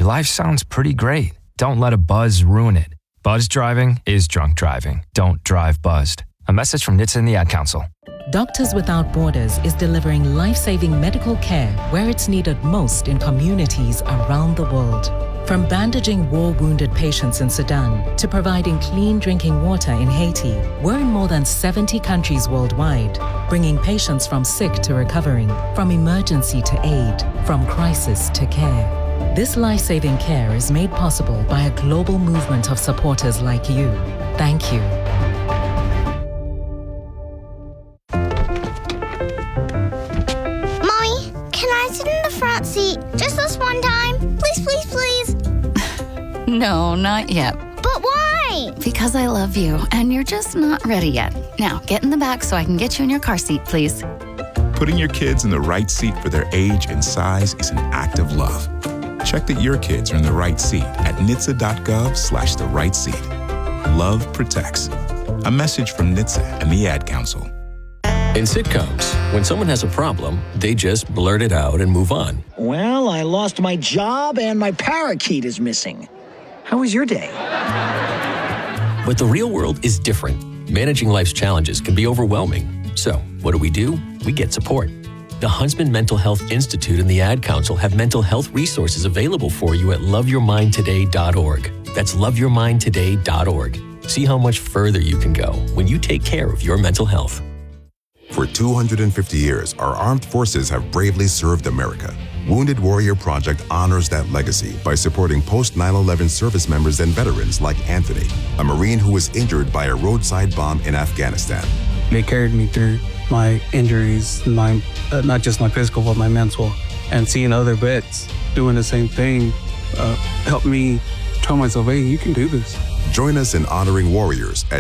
your life sounds pretty great. Don't let a buzz ruin it. Buzz driving is drunk driving. Don't drive buzzed. A message from NHTSA and the Ad Council. Doctors Without Borders is delivering life-saving medical care where it's needed most in communities around the world. From bandaging war-wounded patients in Sudan to providing clean drinking water in Haiti, we're in more than 70 countries worldwide, bringing patients from sick to recovering, from emergency to aid, from crisis to care. This life-saving care is made possible by a global movement of supporters like you. Thank you. Mommy, can I sit in the front seat just this one time? Please, please, please. No, not yet. But why? Because I love you, and you're just not ready yet. Now, get in the back so I can get you in your car seat, please. Putting your kids in the right seat for their age and size is an act of love. Check that your kids are in the right seat at NHTSA.gov/the right seat. Love protects. A message from NHTSA and the Ad Council. In sitcoms, when someone has a problem, they just blurt it out and move on. Well, I lost my job and my parakeet is missing. How was your day? But the real world is different. Managing life's challenges can be overwhelming. So, what do? We get support. The Huntsman Mental Health Institute and the Ad Council have mental health resources available for you at loveyourmindtoday.org. That's loveyourmindtoday.org. See how much further you can go when you take care of your mental health. For 250 years, our armed forces have bravely served America. Wounded Warrior Project honors that legacy by supporting post-9/11 service members and veterans like Anthony, a Marine who was injured by a roadside bomb in Afghanistan. They carried me through my injuries, not just my physical, but my mental. And seeing other vets doing the same thing helped me tell myself, hey, you can do this. Join us in honoring warriors at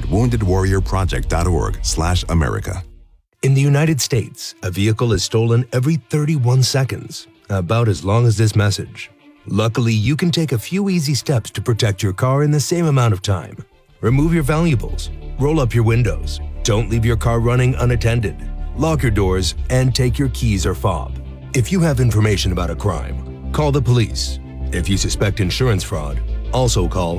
woundedwarriorproject.org/America. In the United States, a vehicle is stolen every 31 seconds, about as long as this message. Luckily, you can take a few easy steps to protect your car in the same amount of time. Remove your valuables, roll up your windows, don't leave your car running unattended, lock your doors, and take your keys or fob. If you have information about a crime, call the police. If you suspect insurance fraud, also call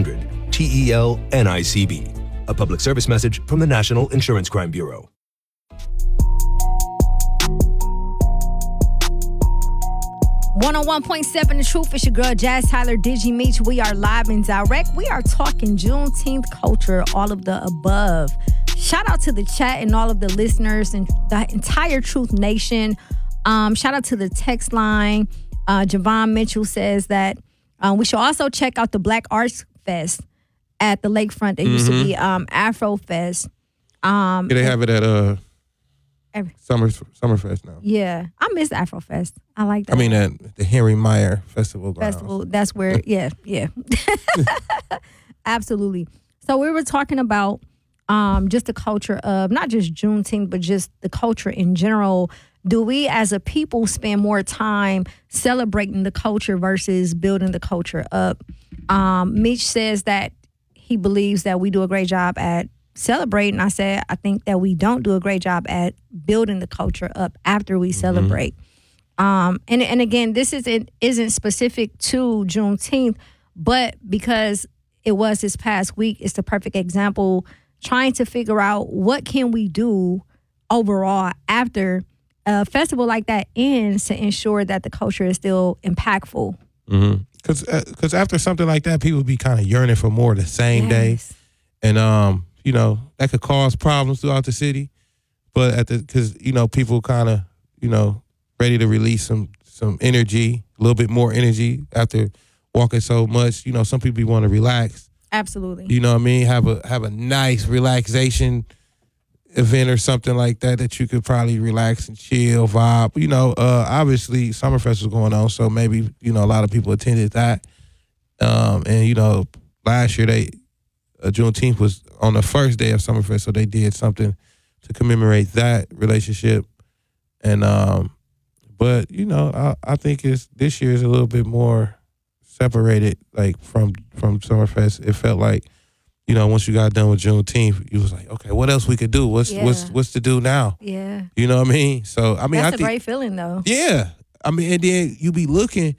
800-TEL-NICB. A public service message from the National Insurance Crime Bureau. .7 The Truth. It's your girl, Jazz Tyler, Digi Meech. We are live and direct. We are talking Juneteenth culture, all of the above. Shout out to the chat and all of the listeners and the entire Truth Nation. Shout out to the text line. Javon Mitchell says that we should also check out the Black Arts Fest at the lakefront. It used to be Afro Fest. They have it at Summerfest now. Yeah, I miss Afrofest. I like that. I mean, the Henry Meyer Festival. That's where, yeah. Absolutely. So we were talking about just the culture of not just Juneteenth, but just the culture in general. Do we as a people spend more time celebrating the culture versus building the culture up? Mitch says that he believes that we do a great job at celebrating. I said, I think that we don't do a great job at building the culture up after we celebrate. And again, this isn't specific to Juneteenth, but because it was this past week, it's the perfect example trying to figure out what can we do overall after a festival like that ends to ensure that the culture is still impactful. Because after something like that, people be kind of yearning for more the same day. And, that could cause problems throughout the city. But because people kind of, ready to release some energy, a little bit more energy after walking so much. Some people want to relax. Absolutely. You know what I mean? Have a nice relaxation event or something like that you could probably relax and chill, vibe. Obviously Summerfest was going on, so maybe, a lot of people attended that. And, last year Juneteenth was on the first day of Summerfest, so they did something to commemorate that relationship. And but I think this year is a little bit more separated, like from Summerfest. It felt like, once you got done with Juneteenth, you was like, okay, what else we could do? What's to do now? Yeah. You know what I mean? So that's a great feeling though. Yeah. I mean, and then you be looking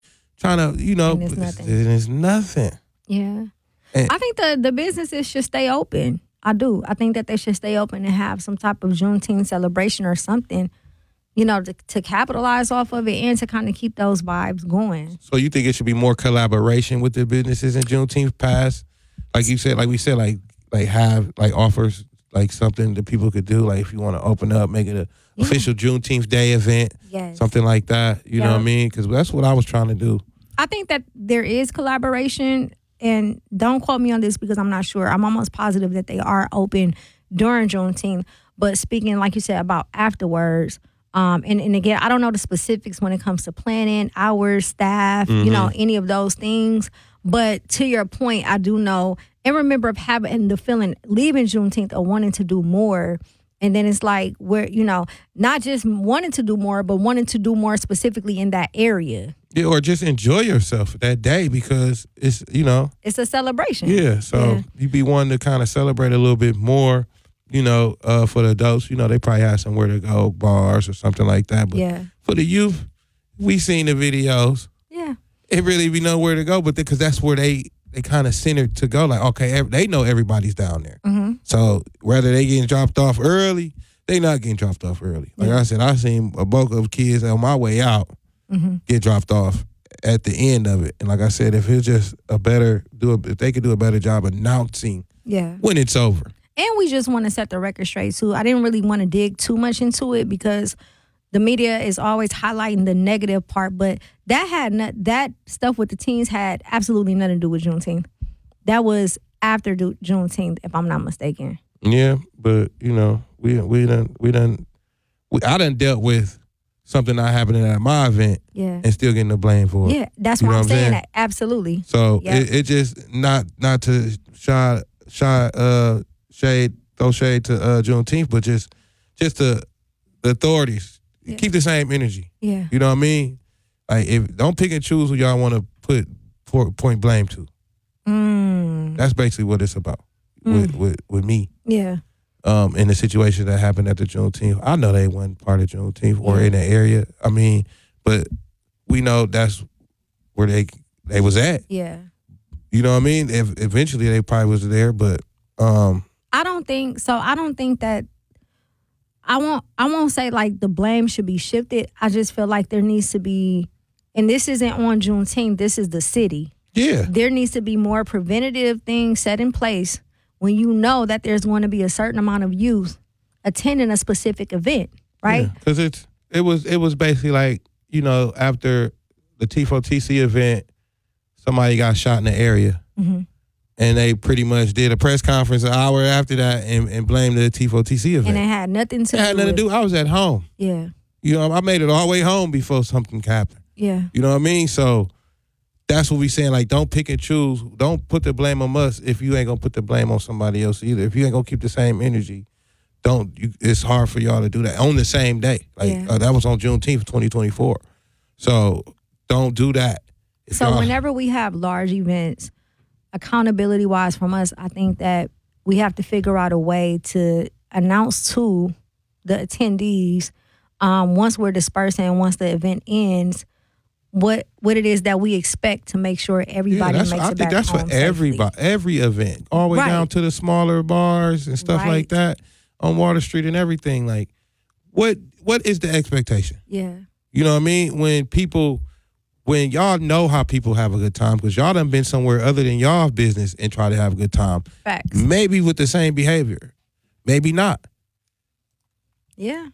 trying to, And it's nothing. It's nothing. Yeah. And- I think the businesses should stay open. I do. I think that they should stay open and have some type of Juneteenth celebration or something, to capitalize off of it and to kind of keep those vibes going. So you think it should be more collaboration with the businesses in Juneteenth past? Like you said, have offers, like something that people could do. Like if you want to open up, make it an official Juneteenth Day event, something like that. You know what I mean? Because that's what I was trying to do. I think that there is collaboration, and don't quote me on this because I'm not sure. I'm almost positive that they are open during Juneteenth. But speaking, like you said, about afterwards, and again, I don't know the specifics when it comes to planning, hours, staff, any of those things. But to your point, I do know and remember of having the feeling leaving Juneteenth of wanting to do more. And then it's like we're, not just wanting to do more, but wanting to do more specifically in that area. Yeah, or just enjoy yourself that day because it's, It's a celebration. Yeah, so you be wanting to kind of celebrate a little bit more, for the adults. They probably have somewhere to go, bars or something like that. But for the youth, we seen the videos. Yeah. It really be nowhere to go, but because that's where they kind of centered to go. Like, okay, they know everybody's down there. Mm-hmm. So whether they getting dropped off early, they not getting dropped off early. Like I said, I seen a bulk of kids on my way out get dropped off at the end of it. And like I said, if it's just if they could do a better job announcing when it's over. And we just want to set the record straight too. I didn't really want to dig too much into it because the media is always highlighting the negative part, but that stuff with the teens had absolutely nothing to do with Juneteenth. That was after Juneteenth, if I'm not mistaken. Yeah, but I done dealt with something not happening at my event and still getting the blame for it. Yeah, that's why I'm saying that. Absolutely. So it just not to throw shade to Juneteenth, but just the authorities. Keep the same energy. Yeah. You know what I mean? Like, don't pick and choose who y'all want to point blame to. That's basically what it's about with me. Yeah. In the situation that happened at the Juneteenth. I know they wasn't part of Juneteenth or in the area. I mean, but we know that's where they was at. Yeah. You know what I mean? Eventually they probably was there, but I don't think that I won't say like the blame should be shifted. I just feel like there needs to be, and this isn't on Juneteenth, this is the city. Yeah. There needs to be more preventative things set in place when you know that there's going to be a certain amount of youth attending a specific event, right? Because it was basically like, after the T4TC event, somebody got shot in the area. Mm-hmm. And they pretty much did a press conference an hour after that and blamed the T4TC event. And it had nothing to do. I was at home. Yeah. I made it all the way home before something happened. Yeah. You know what I mean? So that's what we saying. Like, don't pick and choose. Don't put the blame on us if you ain't gonna put the blame on somebody else either. If you ain't gonna keep the same energy, it's hard for y'all to do that on the same day. Like that was on Juneteenth 2024. So don't do that. So whenever we have large events, accountability wise from us, I think that we have to figure out a way to announce to the attendees once we're dispersing and once the event ends, what it is that we expect to make sure everybody makes it back home. I think that's for everybody, every event, all the way down to the smaller bars and stuff like that on Water Street and everything. Like, what is the expectation? Yeah. You know what I mean? When y'all know how people have a good time, because y'all done been somewhere other than y'all business and try to have a good time. Facts. Maybe with the same behavior. Maybe not. Yeah.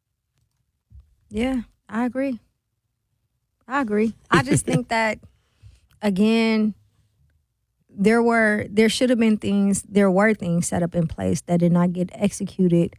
Yeah, I agree. I just think that, again, there were things set up in place that did not get executed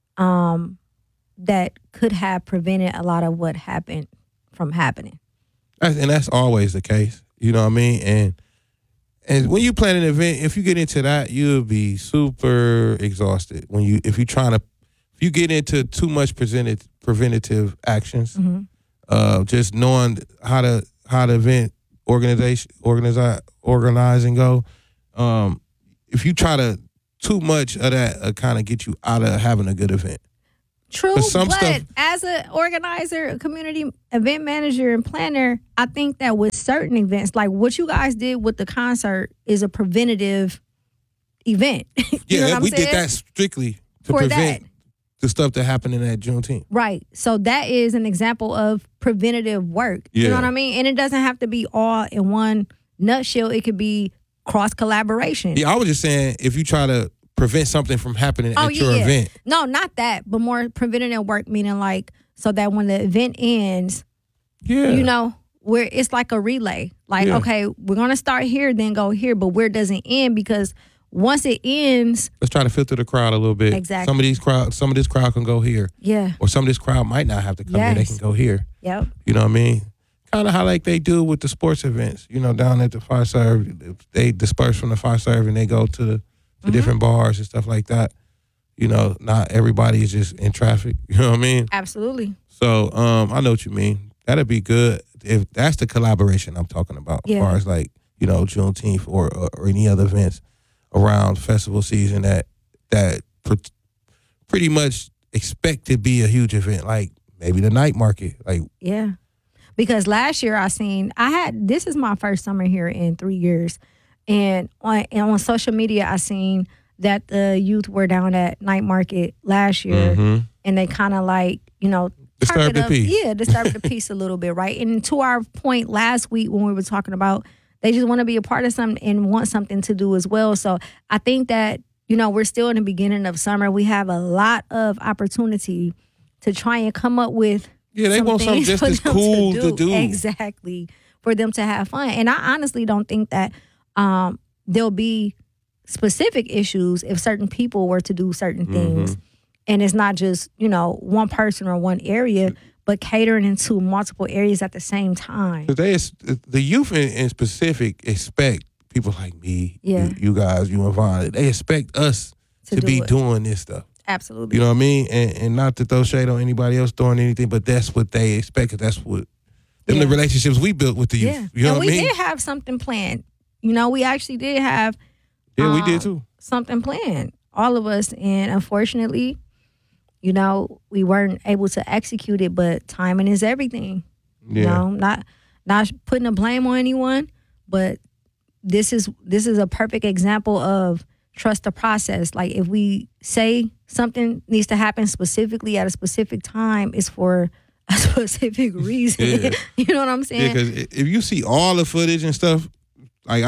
that could have prevented a lot of what happened from happening. And that's always the case. You know what I mean? And when you plan an event, if you get into that, you'll be super exhausted. If you get into too much preventative actions, just knowing how the event organizing go. If you try to too much of that, kind of get you out of having a good event. True, But some but stuff- as an organizer, a community event manager, and planner, I think that with certain events, like what you guys did with the concert, is a preventative event. You know what I'm we saying? did that strictly to For prevent the stuff that happened in that Juneteenth. Right. So that is an example of preventative work. You know Yeah. what I mean? And it doesn't have to be all in one nutshell. It could be cross collaboration. Yeah, I was just saying, if you try to prevent something from happening at your event. No, not that, but more preventative work, meaning like so that when the event ends, you know, where it's like a relay. Like, okay, we're gonna start here, then go here, but where it doesn't end, because once it ends, Let's try to filter the crowd a little bit. Exactly. Some of this crowd can go here. Yeah. Or some of this crowd might not have to come here. They Yes. can go here. Yep. You know what I mean? Kind of how like they do with the sports events. You know, down at the fire serve, they disperse from the fire serve and they go to the different bars and stuff like that. You know, not everybody is just in traffic. You know what I mean? Absolutely. So I know what you mean. That'd be good if that's the collaboration I'm talking about. As far as like, you know, Juneteenth or any other events around festival season that pretty much expect to be a huge event, like maybe the night market. Like, yeah. Because last year this is my first summer here in 3 years. And on social media, I seen that the youth were down at night market last year, and they kind of like, you know, disturbed the peace. Yeah, disturbed the peace a little bit, right? And to our point last week when we were talking about they just want to be a part of something and want something to do as well. So I think that, you know, we're still in the beginning of summer. We have a lot of opportunity to try and come up with they want something just as cool to do. Exactly. For them to have fun. And I honestly don't think that there'll be specific issues if certain people were to do certain things. And it's not just, you know, one person or one area, but catering into multiple areas at the same time. The youth in specific expect people like me, Yeah. you guys, you and Vaughn, they expect us to do be it. doing this stuff. Absolutely. You know what I mean? And not to throw shade on anybody else doing anything, but that's what they expect, 'cause that's what the relationships we built with the youth. Yeah. You know and what we I mean? did have something planned. You know, we actually did have Yeah, we did too. something planned, all of us. And unfortunately, you know, we weren't able to execute it, but timing is everything. You know, not putting a blame on anyone, but this is a perfect example of trust the process. Like if we say something needs to happen specifically at a specific time, it's for a specific reason. Yeah. You know what I'm saying? Yeah, because if you see all the footage and stuff, like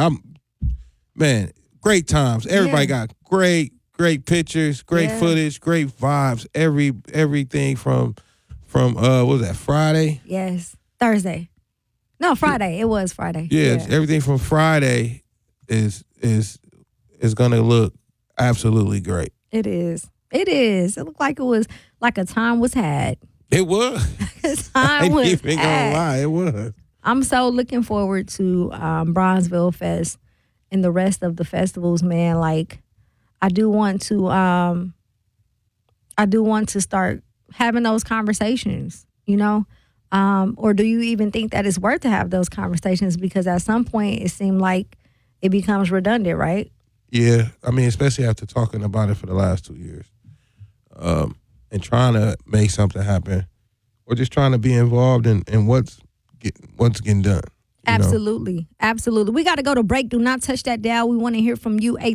great times. Everybody got great pictures, great footage, great vibes. Everything from what was that, Friday? Yes. Thursday. No, Friday. It was Friday. Yeah, everything from Friday is gonna look absolutely great. It is. It is. It looked like it was like a time was had. It was. Time was I ain't even had. gonna lie, it was. I'm so looking forward to Bronzeville Fest and the rest of the festivals, man. Like, I do want to start having those conversations, you know? Or do you even think that it's worth to have those conversations? Because at some point it seemed like it becomes redundant, right? Yeah, I mean, especially after talking about it for the last 2 years, and trying to make something happen, or just trying to be involved in what's getting done. Absolutely. Absolutely. We got to go to break. Do not touch that dial. We want to hear from you.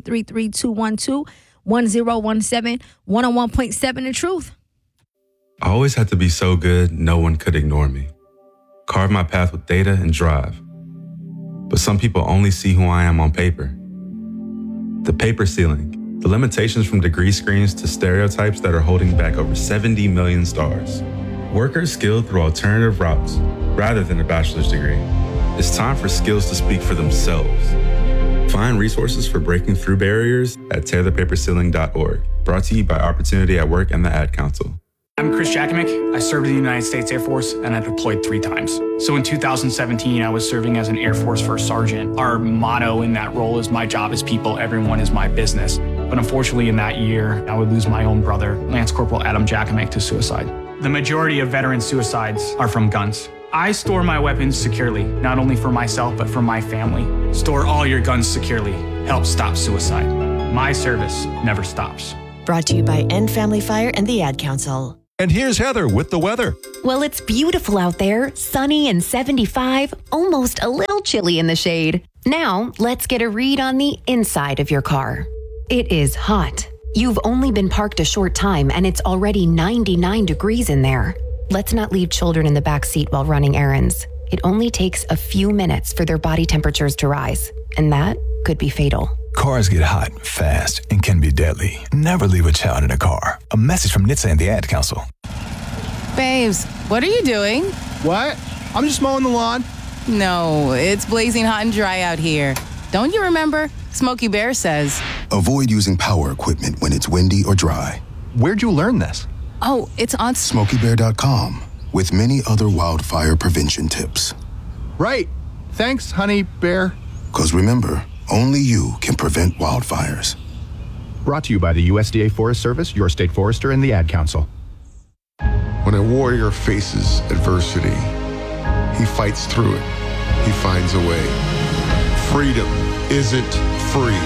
833-212-1017, 101.7 The Truth. I always had to be so good, no one could ignore me. Carve my path with data and drive. But some people only see who I am on paper. The paper ceiling, the limitations from degree screens to stereotypes that are holding back over 70 million stars. Workers skilled through alternative routes rather than a bachelor's degree. It's time for skills to speak for themselves. Find resources for breaking through barriers at tearthepaperceiling.org. Brought to you by Opportunity at Work and the Ad Council. I'm Chris Jakimick. I served in the United States Air Force and I deployed 3 times. So in 2017, I was serving as an Air Force First Sergeant. Our motto in that role is my job is people, everyone is my business. But unfortunately in that year, I would lose my own brother, Lance Corporal Adam Jakimick, to suicide. The majority of veteran suicides are from guns. I store my weapons securely, not only for myself, but for my family. Store all your guns securely. Help stop suicide. My service never stops. Brought to you by End Family Fire and the Ad Council. And here's Heather with the weather. Well, it's beautiful out there, sunny and 75, almost a little chilly in the shade. Now, let's get a read on the inside of your car. It is hot. You've only been parked a short time and it's already 99 degrees in there. Let's not leave children in the back seat while running errands. It only takes a few minutes for their body temperatures to rise, and that could be fatal. Cars get hot fast and can be deadly. Never leave a child in a car. A message from NHTSA and the Ad Council. Babes, what are you doing? What? I'm just mowing the lawn. No, it's blazing hot and dry out here. Don't you remember? Smokey Bear says. Avoid using power equipment when it's windy or dry. Where'd you learn this? Oh, it's on SmokeyBear.com with many other wildfire prevention tips. Right. Thanks, honey bear. 'Cause remember, only you can prevent wildfires. Brought to you by the USDA Forest Service, your state forester, and the Ad Council. When a warrior faces adversity, he fights through it. He finds a way. Freedom isn't free.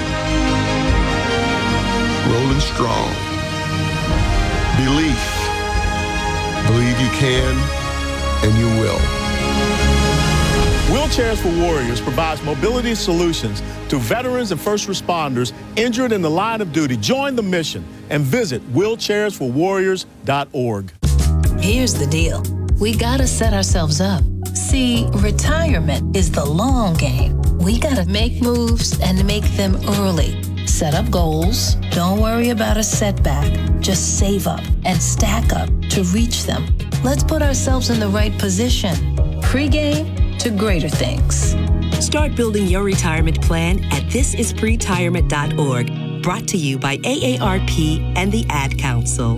Rolling strong. Belief. Believe you can, and you will. Wheelchairs for Warriors provides mobility solutions to veterans and first responders injured in the line of duty. Join the mission and visit wheelchairsforwarriors.org. Here's the deal. We gotta set ourselves up. See, retirement is the long game. We gotta make moves and make them early. Set up goals. Don't worry about a setback. Just save up and stack up to reach them. Let's put ourselves in the right position. Pre-game to greater things. Start building your retirement plan at thisispretirement.org. Brought to you by AARP and the Ad Council.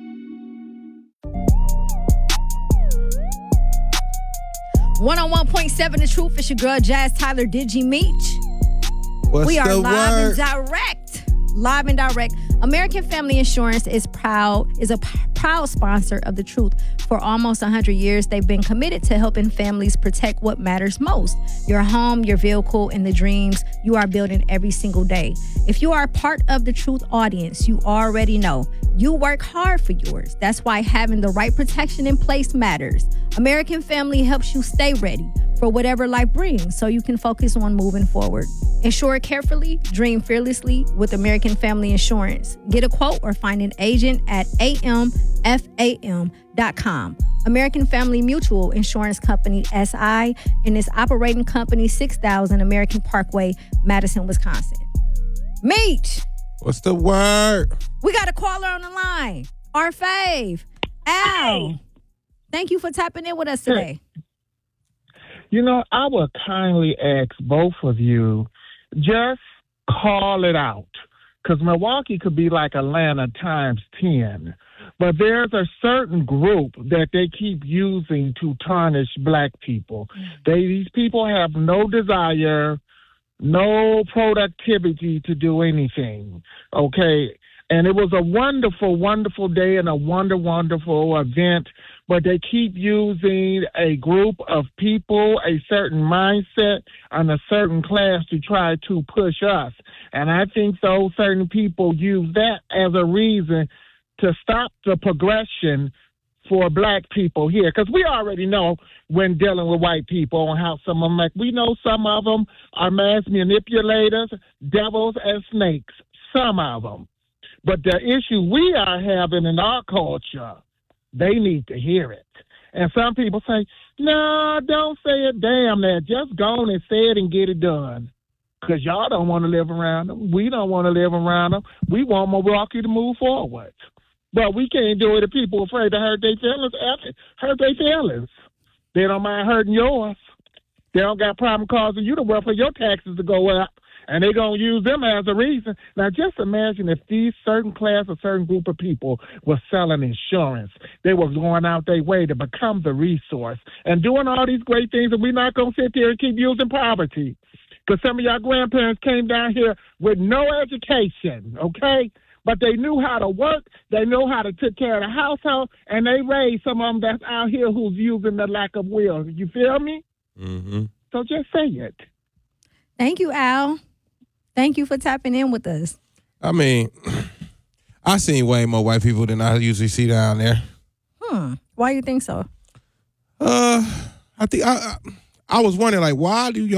.7 The Truth. It's your girl, Jazz Tyler Digi Meech. We are live and direct. Live and direct. American Family Insurance is a proud sponsor of The Truth. For almost 100 years, they've been committed to helping families protect what matters most. Your home, your vehicle, and the dreams you are building every single day. If you are part of The Truth audience, you already know you work hard for yours. That's why having the right protection in place matters. American Family helps you stay ready for whatever life brings so you can focus on moving forward. Insure carefully, dream fearlessly with American Family Insurance. Get a quote or find an agent at amfam.com. American Family Mutual Insurance Company, SI, and its operating company, 6000 American Parkway, Madison, Wisconsin. Meech! What's the word? We got a caller on the line. Our fave, Al. Thank you for tapping in with us today. You know, I would kindly ask both of you, just call it out. Because Milwaukee could be like Atlanta times 10. But there's a certain group that they keep using to tarnish black people. These people have no desire, no productivity to do anything, okay? And it was a wonderful, wonderful day and a wonderful event, but they keep using a group of people, a certain mindset, and a certain class to try to push us. And I think those certain people use that as a reason to stop the progression for black people here. Because we already know when dealing with white people on how some of them, like we know some of them are mass manipulators, devils, and snakes, some of them. But the issue we are having in our culture, they need to hear it. And some people say, no, don't say it damn that. Just go on and say it and get it done. Because y'all don't want to live around them. We don't want to live around them. We want Milwaukee to move forward. But we can't do it if people are afraid to hurt their feelings. Hurt their feelings. They don't mind hurting yours. They don't got problem causing you to work for your taxes to go up. And they're going to use them as a reason. Now, just imagine if these certain class or certain group of people were selling insurance. They were going out their way to become the resource and doing all these great things, and we're not going to sit there and keep using poverty. Because some of y'all grandparents came down here with no education, okay? But they knew how to work. They knew how to take care of the household, and they raised some of them that's out here who's using the lack of will. You feel me? Mm-hmm. So just say it. Thank you, Al. Thank you for tapping in with us. I mean, I seen way more white people than I usually see down there. Why you think so? I think I was wondering, like, why do y'all